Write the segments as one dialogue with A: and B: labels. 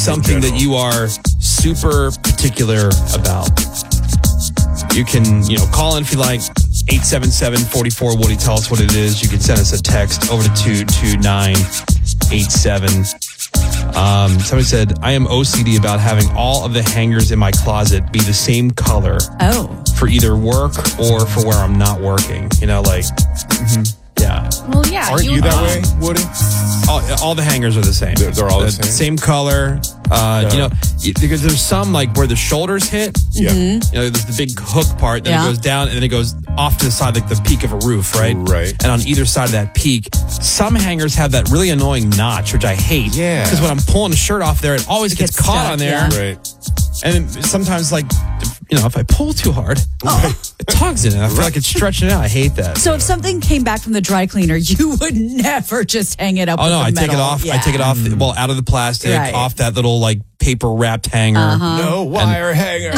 A: something that you are super particular about. You can, call in if you like. 877-44-WOODY. Tell us what it is. You can send us a text over to 22987. Somebody said, I am OCD about having all of the hangers in my closet be the same color.
B: Oh.
A: For either work or for where I'm not working. Yeah.
C: Well, yeah.
D: Aren't you that way, Woody?
A: All the hangers are the same.
D: They're all the same?
A: Same color. Because there's some like where the shoulders hit.
D: Yeah.
A: There's the big hook part, then
B: Yeah.
A: it goes down, and then it goes off to the side like the peak of a roof, right?
D: Right.
A: And on either side of that peak, some hangers have that really annoying notch, which I hate.
D: Yeah.
A: Because when I'm pulling a shirt off there, it always gets caught
B: stuck,
A: on there.
B: yeah.
D: Right.
A: And then sometimes, if I pull too hard, it tugs in it. I feel like it's stretching it out. I hate that.
B: So if something came back from the dry cleaner, you would never just hang it up.
A: Oh
B: with
A: no,
B: the
A: I take it
B: metal.
A: off.
B: Yeah.
A: I take it off. Well, out of the plastic,
B: Right.
A: off that little paper wrapped hanger.
D: No wire hanger.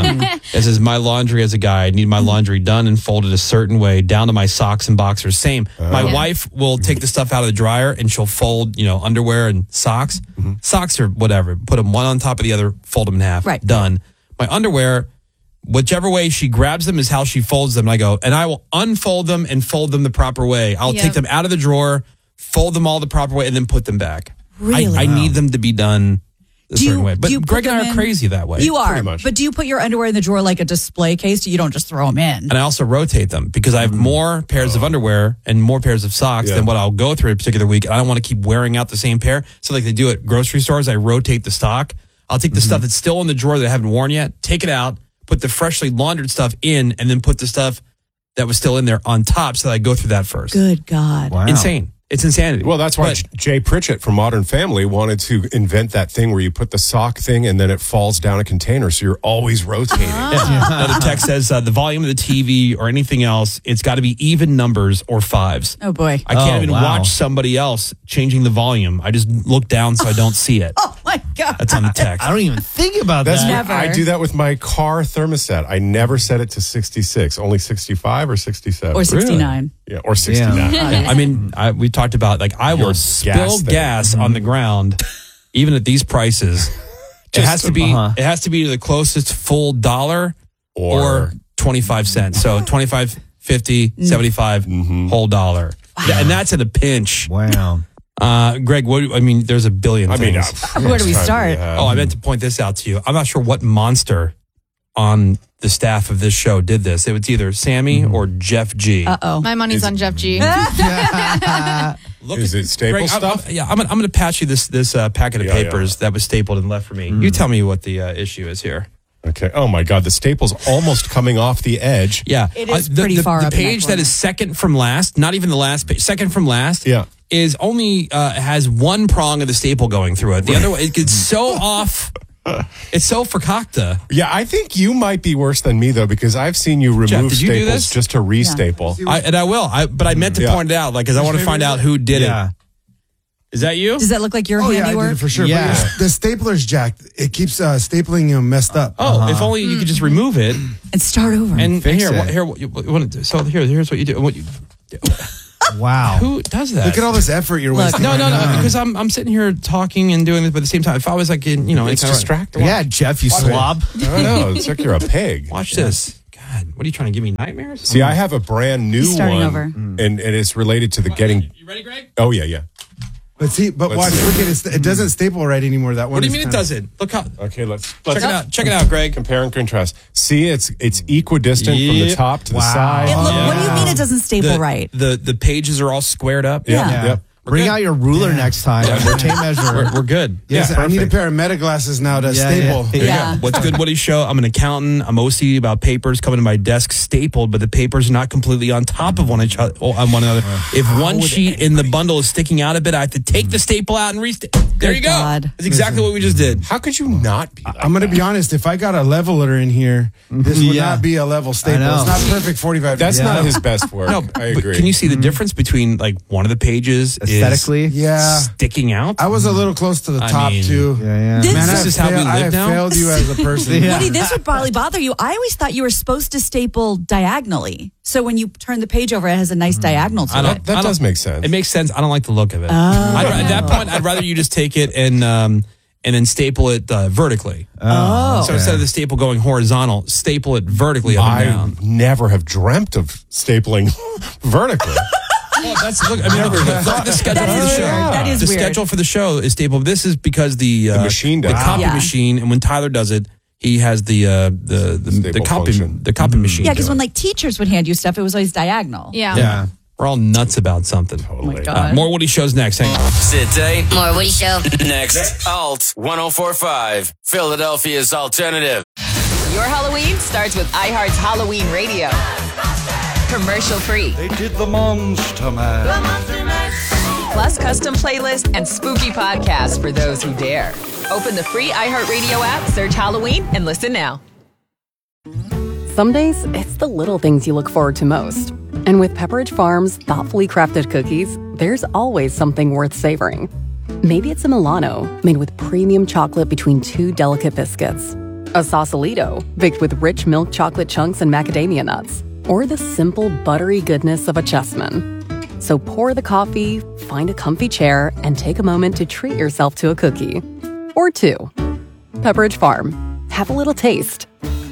A: It says my laundry as a guy. I need my laundry done and folded a certain way, down to my socks and boxers. Same. My wife will take the stuff out of the dryer and she'll fold, underwear and socks. Socks or whatever. Put them one on top of the other. Fold them in half.
B: Right.
A: Done. My underwear. Whichever way she grabs them is how she folds them. And I will unfold them and fold them the proper way. I'll take them out of the drawer, fold them all the proper way, and then put them back.
B: Really?
A: I need them to be done a certain way. But
B: do you put
A: Greg and
B: them
A: I are
B: in-
A: crazy that way.
B: You are,
D: Pretty much.
B: but do you put your underwear in the drawer like a display case? You don't just throw them in.
A: And I also rotate them because I have more pairs of underwear and more pairs of socks
D: Yeah.
A: than what I'll go through a particular week. And I don't want to keep wearing out the same pair. So like they do at grocery stores, I rotate the stock. I'll take the stuff that's still in the drawer that I haven't worn yet, take it out, put the freshly laundered stuff in, and then put the stuff that was still in there on top so that I go through that first.
B: Good God.
E: Wow.
A: Insane. It's insanity.
D: Well, that's why
A: But-
D: Jay Pritchett from Modern Family wanted to invent that thing where you put the sock thing and then it falls down a container, so you're always rotating.
A: Another text says the volume of the TV or anything else, it's got to be even numbers or fives.
B: Oh, boy.
A: I can't even
E: wow.
A: watch somebody else changing the volume. I just look down so I don't see it.
B: Oh, my God.
A: That's on the text.
E: I don't even think about
D: That's
E: that.
B: Never.
D: I do that with my car thermostat. I never set it to 66, only 65 or 67.
B: Or 69.
D: Yeah, or 69.
A: Yeah, I mean, we talked about I will
D: Your
A: spill
D: gas thing.
A: gas on the ground, even at these prices. It has to be.
E: Uh-huh.
A: It has to be the closest full dollar or 25 cents. So 25, 50, 75, whole dollar. Yeah, and that's at a pinch.
E: Wow.
A: Greg, there's a billion things.
B: Where do we start?
A: I meant to point this out to you. I'm not sure what monster on the staff of this show did this. It was either Sammy or Jeff G.
B: Uh-oh.
C: My money's on Jeff G.
A: Look
D: Is it staple stuff?
A: I'm going to pass you this packet of papers that was stapled and left for me. You tell me what the issue is here.
D: Okay. Oh my God, the staple's almost coming off the edge.
A: Yeah,
B: It is pretty far
A: the
B: up in that
A: page that
B: corner.
A: is second from last, not even the last page, second from last.
D: Yeah.
A: Is only has one prong of the staple going through it. The other way, it gets so off. It's so fakakta.
D: Yeah, I think you might be worse than me though, because I've seen you remove
A: Jeff, did you do
D: staples
A: this?
D: just to restaple.
A: I will. But I meant to
D: Yeah.
A: point it out, because I want to find out who did
E: Yeah.
A: it. Is that you?
B: Does that look like your
F: Oh, yeah, I
B: handiwork?
F: did it for sure.
E: Yeah.
F: But the stapler's jacked. It keeps stapling messed up.
A: Oh, if only you could just remove it.
B: And start over.
A: And
E: Fix
A: here,
E: it.
A: here, what you want to do. So here's what you do.
E: Wow.
A: Who does that?
F: Look at all this effort you're
B: Look.
F: wasting.
A: No,
F: right now.
A: because I'm sitting here talking and doing this, but at the same time, if I was like in, any
D: It's
A: kind of-
D: distracting.
E: Yeah, Jeff, you slob.
D: I don't know. It's like you're a pig.
A: Watch this. God, what are you trying to give me nightmares?
D: See, I have a brand new
B: He's starting
D: one,
B: over.
D: and it's related to the getting.
A: You ready, Greg?
D: Oh yeah.
F: But see,
D: Let's
F: watch,
D: see.
F: look at it. It doesn't staple right anymore. That one.
A: What do you
F: is
A: mean it
F: kinda-
A: doesn't? Look how.
D: Okay, let's
A: Check it out. Check it out, Greg.
D: compare and contrast. See, it's equidistant from the
A: Yep.
D: top to the
E: Wow.
D: side.
B: What do you mean it doesn't staple right?
A: The pages are all squared up.
B: Yeah.
D: Yep.
E: Bring out your ruler next time. Your tape measure.
A: We're good.
F: Yes,
D: Yeah,
F: I need a
D: perfect.
F: pair of meta glasses now to
E: Yeah,
F: staple.
E: yeah.
A: There you
B: Yeah.
A: go. What's good, Woody Show? I'm an accountant. I'm OCD about papers coming to my desk stapled, but the papers are not completely on top of one another. If one sheet in the bundle is sticking out a bit, I have to take the staple out and restaple. There
B: Good
A: you go.
B: God.
A: That's exactly what we just did.
D: How could you not be?
F: I'm going to be honest. If I got a leveler in here, this would
E: Yeah.
F: not be a level staple.
E: know.
F: It's not perfect 45
D: That's
F: degrees.
D: not his best work.
A: No,
D: I
A: but
D: agree.
A: can you see the difference between one of the pages
E: Aesthetically.
F: Yeah.
A: is sticking out?
F: I was a little close to the
A: I
F: top,
A: mean-
F: too.
E: Yeah.
B: This-
F: Man,
A: This is how we
F: I
A: live
F: have
A: now?
F: failed you as a person.
E: Yeah.
B: Woody, this would probably bother you. I always thought you were supposed to staple diagonally. So when you turn the page over, it has a nice diagonal to
A: I
B: it.
A: don't-
D: that does make sense.
A: It makes sense. I don't like the look of it.
B: Oh.
A: At that point, I'd rather you just take it and and then staple it vertically.
B: Oh.
A: So instead of the staple going horizontal, staple it vertically up and
D: I
A: down.
D: never have dreamt of stapling vertically.
A: Well, look at the schedule
B: That
A: for the
B: is
A: show.
B: weird. That is
A: the
B: weird.
A: schedule for the show is stapled. This is because the
D: machine does
A: the
D: it.
A: copy
B: Yeah.
A: machine, and when Tyler does it, he has the
D: Staple
A: copy
D: function.
A: the copy machine.
B: Yeah, because
A: do
B: when
A: it.
B: like teachers would hand you stuff, it was always diagonal.
C: Yeah.
A: We're all nuts about something.
B: Oh my God.
A: More Woody shows next. Hang on.
G: Sit day.
H: More Woody Show.
G: Next. Alt 1045. Philadelphia's alternative.
C: Your Halloween starts with iHeart's Halloween Radio. Commercial free.
I: They did the Monster Mash.
C: Plus custom playlists and spooky podcasts for those who dare. Open the free iHeartRadio app, search Halloween, and listen now.
J: Some days, it's the little things you look forward to most. And with Pepperidge Farm's thoughtfully crafted cookies, there's always something worth savoring. Maybe it's a Milano, made with premium chocolate between two delicate biscuits. A Sausalito, baked with rich milk chocolate chunks and macadamia nuts. Or the simple, buttery goodness of a Chessman. So pour the coffee, find a comfy chair, and take a moment to treat yourself to a cookie. Or two. Pepperidge Farm. Have a little taste.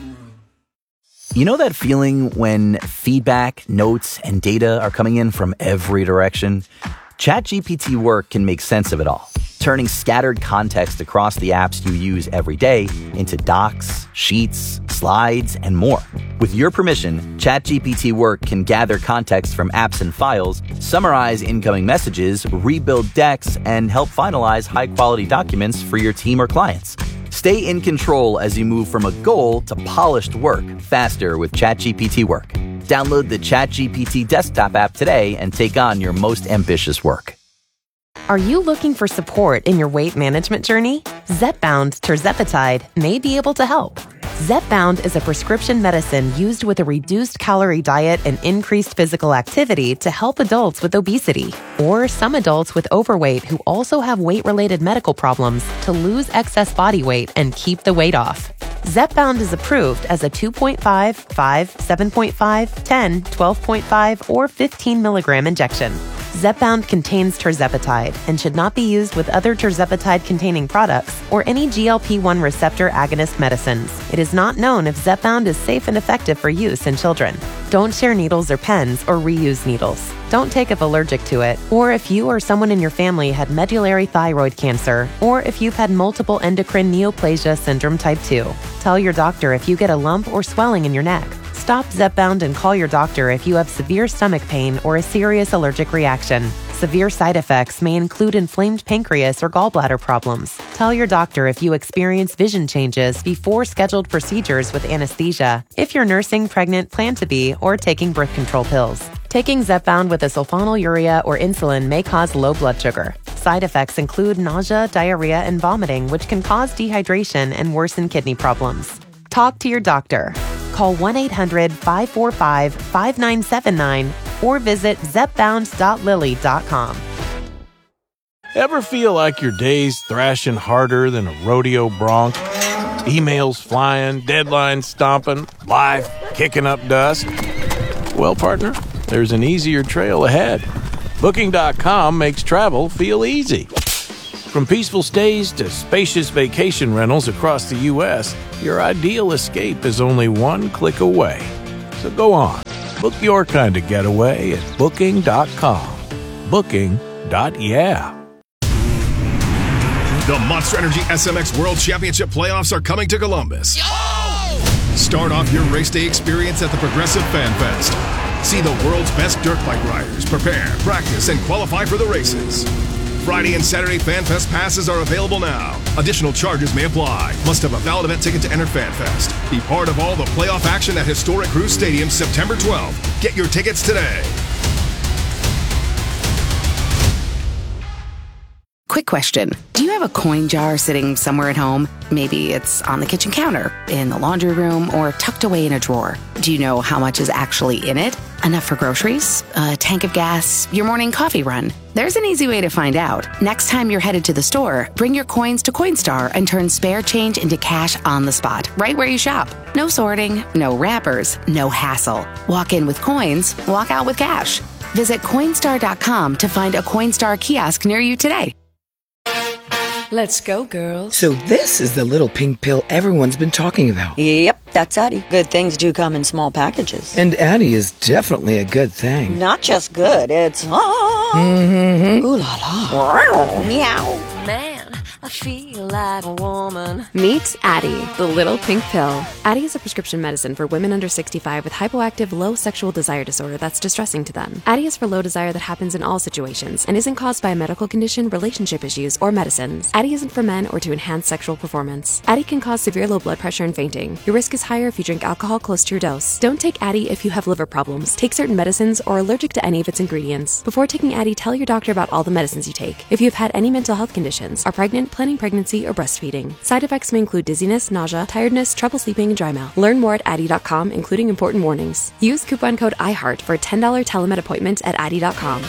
K: You know that feeling when feedback, notes, and data are coming in from every direction? ChatGPT Work can make sense of it all, turning scattered context across the apps you use every day into docs, sheets, slides, and more. With your permission, ChatGPT Work can gather context from apps and files, summarize incoming messages, rebuild decks, and help finalize high-quality documents for your team or clients. Stay in control as you move from a goal to polished work faster with ChatGPT Work. Download the ChatGPT desktop app today and take on your most ambitious work.
L: Are you looking for support in your weight management journey? Zepbound tirzepatide may be able to help. Zepbound is a prescription medicine used with a reduced calorie diet and increased physical activity to help adults with obesity or some adults with overweight who also have weight-related medical problems to lose excess body weight and keep the weight off. Zepbound is approved as a 2.5, 5, 7.5, 10, 12.5, or 15 milligram injection. Zepbound contains tirzepatide and should not be used with other tirzepatide-containing products or any GLP-1 receptor agonist medicines. It is not known if Zepbound is safe and effective for use in children. Don't share needles or pens or reuse needles. Don't take if allergic to it, or if you or someone in your family had medullary thyroid cancer, or if you've had multiple endocrine neoplasia syndrome type 2. Tell your doctor if you get a lump or swelling in your neck. Stop Zepbound and call your doctor if you have severe stomach pain or a serious allergic reaction. Severe side effects may include inflamed pancreas or gallbladder problems. Tell your doctor if you experience vision changes before scheduled procedures with anesthesia, if you're nursing, pregnant, plan to be, or taking birth control pills. Taking Zepbound with a sulfonylurea or insulin may cause low blood sugar. Side effects include nausea, diarrhea, and vomiting, which can cause dehydration and worsen kidney problems. Talk to your doctor. Call 1-800-545-5979 or visit zepbound.lily.com.
M: Ever feel like your day's thrashing harder than a rodeo bronc? Emails flying, deadlines stomping, life kicking up dust? Well, partner, there's an easier trail ahead. Booking.com makes travel feel easy. From peaceful stays to spacious vacation rentals across the U.S., your ideal escape is only one click away. So go on, book your kind of getaway at Booking.com. Booking.yeah.
N: The Monster Energy SMX World Championship playoffs are coming to Columbus. Start off your race day experience at the Progressive Fan Fest. See the world's best dirt bike riders prepare, practice, and qualify for the races. Friday and Saturday Fan Fest passes are available now. Additional charges may apply. Must have a valid event ticket to enter Fan Fest. Be part of all the playoff action at historic Crew Stadium September 12th. Get your tickets today.
O: Quick question. Do you have a coin jar sitting somewhere at home? Maybe it's on the kitchen counter, in the laundry room, or tucked away in a drawer. Do you know how much is actually in it? Enough for groceries? A tank of gas? Your morning coffee run? There's an easy way to find out. Next time you're headed to the store, bring your coins to Coinstar and turn spare change into cash on the spot, right where you shop. No sorting, no wrappers, no hassle. Walk in with coins, walk out with cash. Visit Coinstar.com to find a Coinstar kiosk near you today.
H: Let's go, girls.
P: So this is the little pink pill everyone's been talking about.
Q: Yep, that's Addie. Good things do come in small packages.
P: And Addie is definitely a good thing.
Q: Not just good, it's
P: Mm-hmm.
Q: ooh la la. Meow.
R: Man, I feel like a woman.
L: Meet Addie, the little pink pill. Addie is a prescription medicine for women under 65 with hypoactive low sexual desire disorder that's distressing to them. Addie is for low desire that happens in all situations and isn't caused by a medical condition, relationship issues, or medicines. Addie isn't for men or to enhance sexual performance. Addie can cause severe low blood pressure and fainting. Your risk is higher if you drink alcohol close to your dose. Don't take Addie if you have liver problems, take certain medicines, or are allergic to any of its ingredients. Before taking Addie, tell your doctor about all the medicines you take. If you've had any mental health conditions, are pregnant, planning pregnancy, or breastfeeding. Side effects may include dizziness, nausea, tiredness, trouble sleeping, and dry mouth. Learn more at Addie.com, including important warnings. Use coupon code IHEART for a $10 telemed appointment at Addie.com.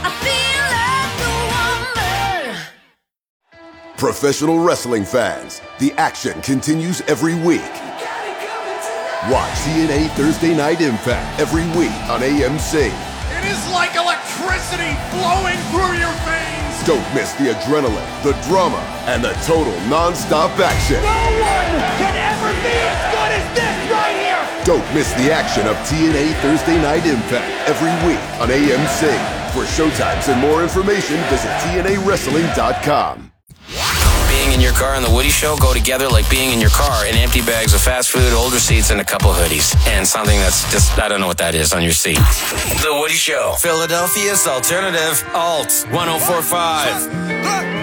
S: Professional wrestling fans, the action continues every week. Watch TNA Thursday Night Impact every week on AMC.
I: It is like electricity flowing through your veins.
S: Don't miss the adrenaline, the drama, and the total non-stop action.
I: No one can ever be as good as this right here.
S: Don't miss the action of TNA Thursday Night Impact every week on AMC. For showtimes and more information, visit TNAWrestling.com.
G: Being in your car and The Woody Show go together like being in your car and empty bags of fast food, older seats, and a couple hoodies. And something that's just, I don't know what that is on your seat. The Woody Show. Philadelphia's alternative. Alt 1045.